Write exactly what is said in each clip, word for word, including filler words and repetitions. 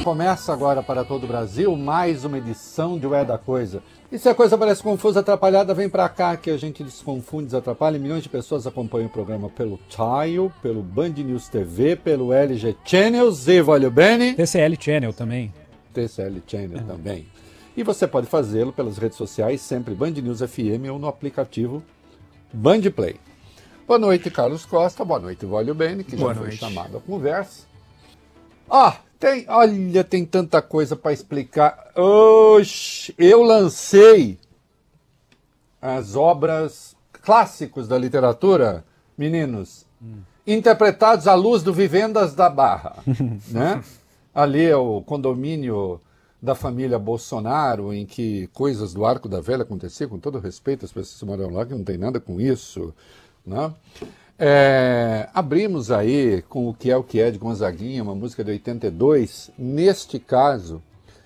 Começa agora para todo o Brasil mais uma edição de Ué da Coisa. E se a coisa parece confusa, atrapalhada, vem pra cá que a gente desconfunde, desatrapalha. Milhões de pessoas acompanham o programa pelo Tile, pelo Band News T V, pelo L G Channels e voglio bene. T C L Channel também. T C L Channel é. também. E você pode fazê-lo pelas redes sociais, sempre Band News F M ou no aplicativo Band Play. Boa noite, Carlos Costa. Boa noite, voglio bene, que Boa já noite. foi chamado à conversa. Ó, tem, olha, tem tanta coisa para explicar. Oxi, eu lancei as obras clássicos da literatura, meninos, hum. interpretados à luz do Vivendas da Barra, né? Ali é o condomínio da família Bolsonaro, em que coisas do Arco da Velha aconteciam, com todo respeito às pessoas que moram lá, que não tem nada com isso, né? É, abrimos aí com O Que É O Que É de Gonzaguinha, uma música de oitenta e dois, neste caso,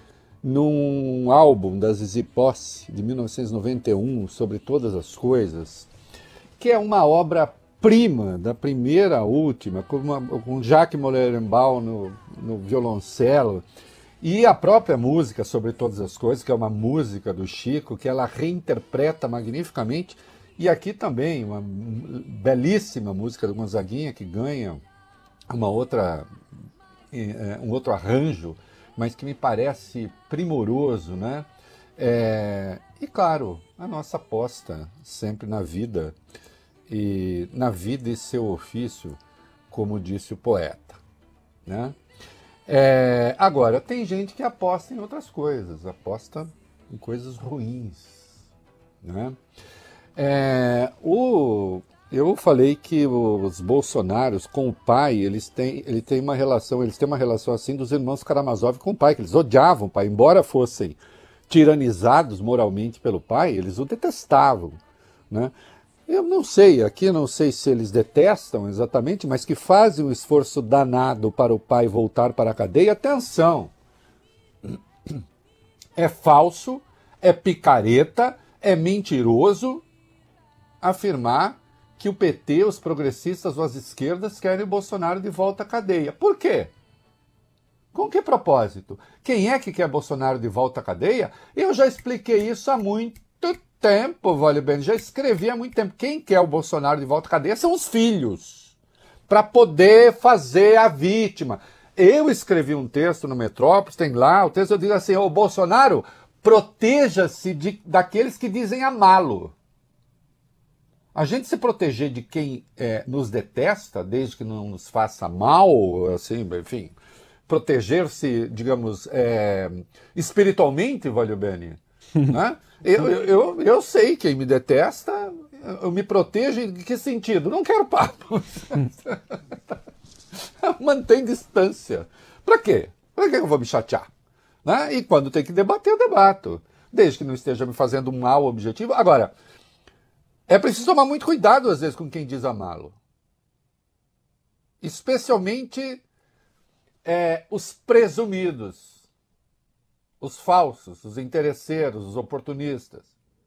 num álbum da Zizi Posse, de mil novecentos e noventa e um, Sobre Todas as Coisas, que é uma obra-prima da primeira à última, com, uma, com Jacques Morelenbaum no, no violoncelo, e a própria música Sobre Todas as Coisas, que é uma música do Chico, que ela reinterpreta magnificamente. E aqui também uma belíssima música do Gonzaguinha que ganha uma outra, um outro arranjo, mas que me parece primoroso, né? É, e claro, a nossa aposta sempre na vida, e na vida e seu ofício, como disse o poeta, né? É, agora, tem gente que aposta em outras coisas, aposta em coisas ruins, né? É, o, eu falei que os Bolsonaros com o pai, eles têm, ele tem uma relação, eles têm uma relação assim dos irmãos Karamazov com o pai, que eles odiavam o pai, embora fossem tiranizados moralmente pelo pai, eles o detestavam, né? Eu não sei, aqui não sei se eles detestam exatamente, mas que fazem um esforço danado para o pai voltar para a cadeia. Atenção, é falso, é picareta, é mentiroso afirmar que o P T, os progressistas ou as esquerdas querem o Bolsonaro de volta à cadeia. Por quê? Com que propósito? Quem é que quer Bolsonaro de volta à cadeia? Eu já expliquei isso há muito tempo, voglio bene, já escrevi há muito tempo. Quem quer o Bolsonaro de volta à cadeia são os filhos, para poder fazer a vítima. Eu escrevi um texto no Metrópolis, tem lá, o texto diz assim, ô Bolsonaro, proteja-se de, daqueles que dizem amá-lo. A gente se proteger de quem é, nos detesta, desde que não nos faça mal, assim, enfim, proteger-se, digamos, é, espiritualmente, voglio bene, né? Eu, eu, eu sei quem me detesta, eu me protejo em que sentido? Não quero papo. Mantém distância. Para quê? Para que eu vou me chatear? Né? E quando tem que debater, eu debato. Desde que não esteja me fazendo um mal objetivo. Agora, é preciso tomar muito cuidado, às vezes, com quem diz amá-lo. Especialmente é, os presumidos, os falsos, os interesseiros, os oportunistas.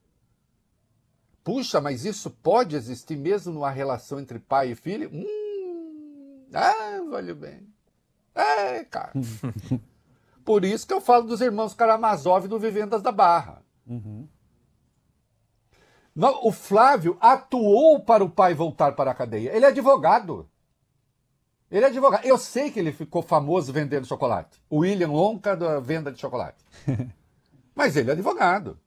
Puxa, mas isso pode existir mesmo numa relação entre pai e filho? Hum, ah, voglio bene. É, cara. Por isso que eu falo dos irmãos Karamazov do Vivendas da Barra. Uhum. O Flávio atuou para o pai voltar para a cadeia. Ele é advogado. Ele é advogado. Eu sei que ele ficou famoso vendendo chocolate. O William Wonka da venda de chocolate. Mas ele é advogado.